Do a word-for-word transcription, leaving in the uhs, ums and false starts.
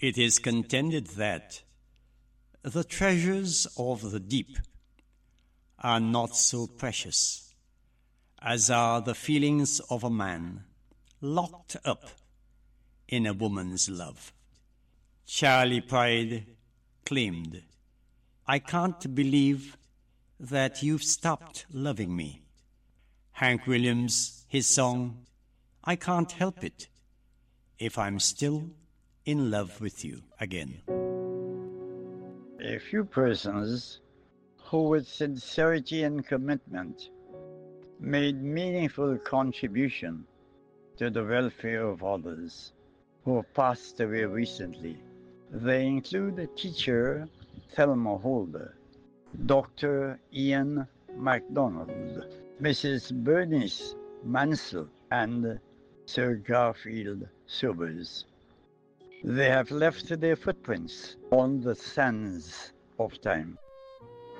It is contended that the treasures of the deep are not so precious as are the feelings of a man locked up in a woman's love. Charley Pride claimed, "I can't believe that you've stopped loving me." Hank Williams, his song, "I Can't Help It If I'm Still in Love with You Again." A few persons who with sincerity and commitment made meaningful contribution to the welfare of others who have passed away recently. They include teacher Thelma Holder, Doctor Ian MacDonald, Missus Bernice Mansell, and Sir Garfield Sobers. They have left their footprints on the sands of time.